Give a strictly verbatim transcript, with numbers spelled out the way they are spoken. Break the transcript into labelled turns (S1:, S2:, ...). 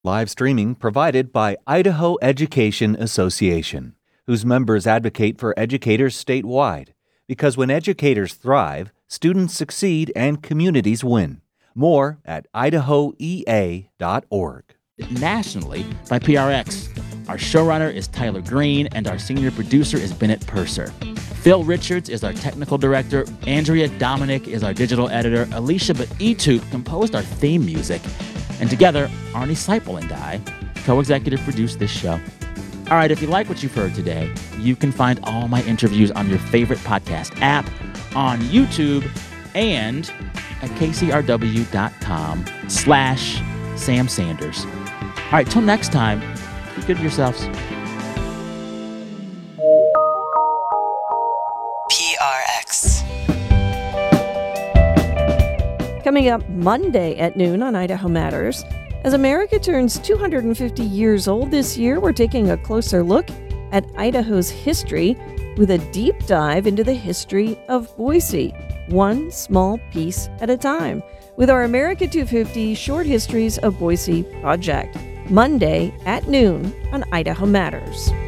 S1: Live streaming provided by Idaho Education Association, whose members advocate for educators statewide. Because when educators thrive, students succeed and communities win. More at idaho e a dot org.
S2: Nationally by P R X. Our showrunner is Tyler Green, and our senior producer is Bennett Purser. Phil Richards is our technical director. Andrea Dominic is our digital editor. Alicia Baitoop composed our theme music. And together, Arnie Seipel and I co-executive produced this show. All right, if you like what you've heard today, you can find all my interviews on your favorite podcast app, on YouTube, and at kcrw.com slash Sam Sanders. All right, till next time, be good to yourselves.
S3: P R X.
S4: Coming up Monday at noon on Idaho Matters. As America turns two hundred fifty years old this year, we're taking a closer look at Idaho's history with a deep dive into the history of Boise, one small piece at a time, with our America two fifty Short Histories of Boise project. Monday at noon on Idaho Matters.